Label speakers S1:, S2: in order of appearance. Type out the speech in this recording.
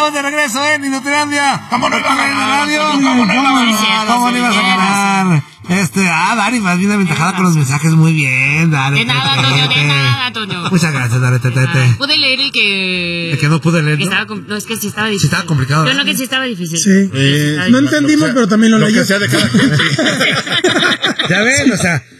S1: Estamos de regreso en Inutilandia.
S2: ¿Cómo no iba a ganar?
S1: Radio?
S2: ¿Cómo no
S1: ibas a ganar? Dari, vas bien aventajada con los mensajes. Muy bien, Dari.
S3: De nada, Toño.
S1: Muchas gracias, Dari.
S3: Pude leer el
S1: que no pude leer.
S3: No, es que sí estaba difícil.
S1: Sí estaba complicado.
S3: Pero no, que sí estaba difícil.
S4: Sí. No entendimos, pero también lo leí.
S2: Lo que sea de cada quien, sí.
S1: Ya ven, o sea,